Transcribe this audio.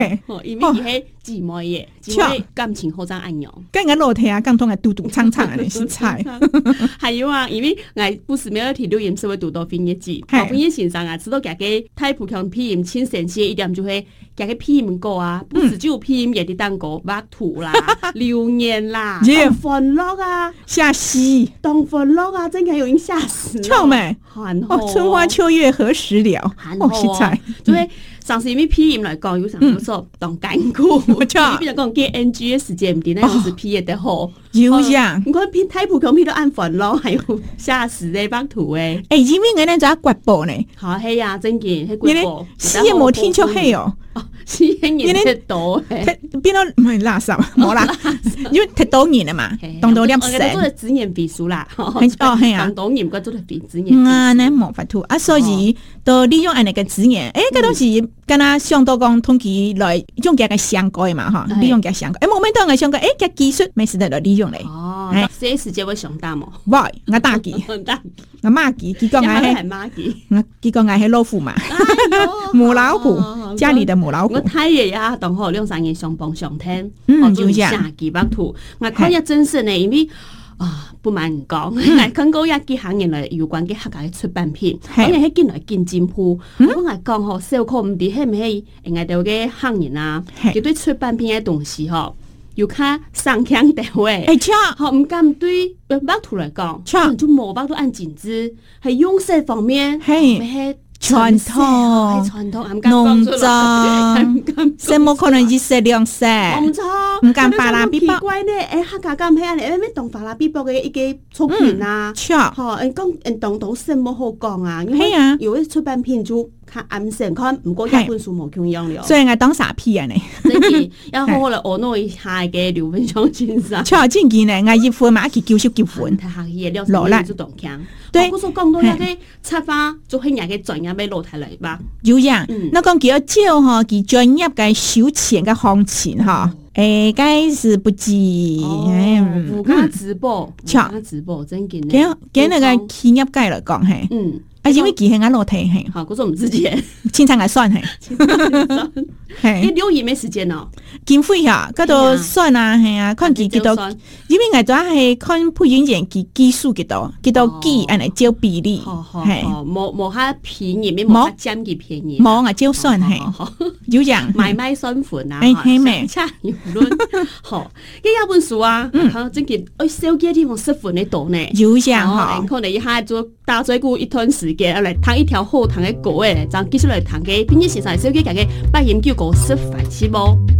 因为伊迄姊妹感情好像安样， 跟人裸体啊，刚通来嘟嘟唱唱啊，那是菜。 还有啊，因为我不时要提留言是会读到fin日子，到fin日先生啊，知道家个太普强批音亲神仙一点就会家个批音歌啊，不止就批音也得当歌，挖土啦、流年啦、欢乐啊、 下死、 当欢乐啊，真的有人吓死。 臭美，春花秋月何时了？是菜， 就会。上次因为批音来讲，有啥不错当干股，你比如讲给 NG 的时间唔定，那样子批的得好。 有样， 你看批太普强批都按烦咯，还有吓死的帮图诶。 因为我那在刮布呢， 好黑呀，真嘅，迄刮布。 视野无天就黑哦。 视野眼太多诶， 变到唔係垃圾，冇啦，因為太多年啦嘛，當到點成。 我做紙眼鼻書啦， 係啊， 當到年個做紙眼。 啊，那冇法度啊，所以都利用安尼個紙眼，嗰當時跟他上到講通期來用嘅相改嘛，哈，利用嘅相改，冇咩當嘅相改，嘅技術沒時得來利用嚟。 哦，這時間會上大冇？ 喂，我打機，我媽機，佢講我係媽機，佢講我係老虎嘛，母老虎，家裡的母老虎。 我睇嘢啊，同學兩三年上榜上聽， 就這樣下幾百圖，我看一真實呢，因為不瞞你講，我看過一幾行年來有關嘅客家嘅出版品，因為喺見來見進步，我講吼，小可唔知係唔係人家哋嘅行年啊，佢對出版品嘅東西吼。有較上強地位，好唔敢對北圖來講，就冇北圖按景緻，係用色方面，係傳統，農作，什麼可能一色兩色，唔敢巴拉比包。 奇怪呢，客家咁係啊，咩當巴拉比包嘅一個出品啊，好，講當什麼好講啊？因為有啲出版品就較暗色，看唔過一本書冇咁樣了。 所以我當傻批啊你， 真係要好好嚟學弄一下嘅劉文祥先生。 超正經呢，我一分嘛去90分， 落來就動強。對，我所講到那個插花，就係人嘅專業俾露台嚟吧。 有樣，那講叫照哈，佢專業嘅收錢嘅行情哈。該是不知， 無價直播，直播真嘅呢。 給那個企業界嚟講係，因為佢係我落體係， 好，嗰種唔知嘅， 清倉嘅算係， 係，留言沒時間哦， 經費下，嗰度算啊，係啊，看佢幾多，因為我主要係看配音員佢技術幾多技，安尼照比例，係， 冇下便宜，冇下佔嘅便宜， 冇啊照算係，有樣買賣算盤啊， 係咩？ 差無論，好，呢一本書啊，真嘅，小嘅地方10分的多呢， 有樣哈， 可能一下做大嘴鼓一段時間嚟彈一條好彈嘅歌誒，就繼續嚟彈嘅，並且現在小嘅嘅8研究過10塊起冇。